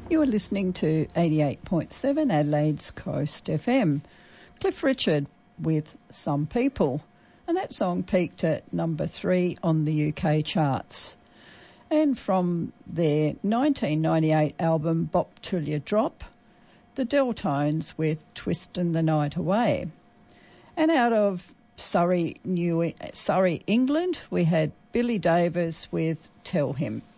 You are listening to 88.7 Adelaide's Coast FM. Cliff Richard with Some People. And that song peaked at number 3 on the UK charts. And from their 1998 album Bop Till You Drop, the Deltones with Twistin' the Night Away. And out of Surrey, England, we had Billy Davis with Tell Him.